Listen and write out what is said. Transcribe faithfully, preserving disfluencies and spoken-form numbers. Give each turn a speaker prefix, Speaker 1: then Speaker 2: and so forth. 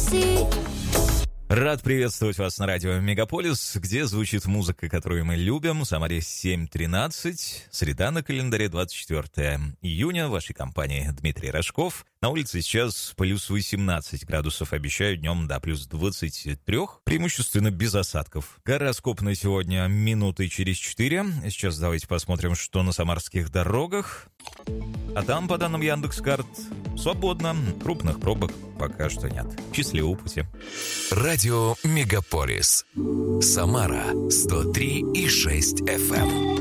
Speaker 1: Рад приветствовать вас на радио «Мегаполис», где звучит музыка, которую мы любим. В Самаре семь тринадцать, среда на календаре двадцать четвёртое июня. В вашей компании Дмитрий Рожков. На улице сейчас плюс восемнадцать градусов, обещаю днем до плюс двадцать три, преимущественно без осадков. Гороскоп на сегодня минуты через четыре. Сейчас давайте посмотрим, что на самарских дорогах. А там, по данным Яндекс.Карт, свободно. Крупных пробок пока что нет. Счастливого пути.
Speaker 2: Радио «Мегаполис». Самара сто три и шесть эф эм.